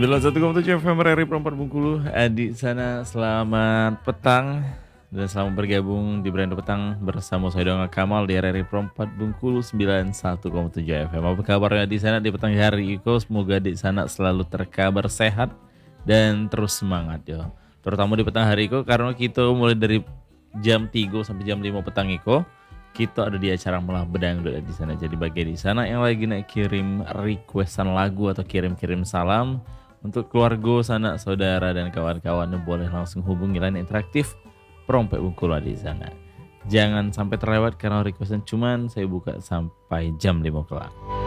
91,7 FM RRI Perempat Bengkulu. Di sana selamat petang dan selamat bergabung di Beranda Petang bersama saya Donga Kamal di RRI Perempat Bengkulu 91,7 FM. Apa kabarnya di sana di petang hari Iko? Semoga di sana selalu terkabar sehat dan terus semangat yo. Terutama di petang hari Iko karena kita mulai dari jam 3 sampai jam 5 petang Iko. Kita ada di acara Malah Bedangdut di sana. Jadi bagi di sana yang lagi nak kirim requestan lagu atau kirim-kirim salam untuk keluarga, sanak, saudara dan kawan-kawan boleh langsung hubungi line interaktif Perompak Bengkulu di sana. Jangan sampai terlewat karena requestan cuman saya buka sampai jam 5 kelak.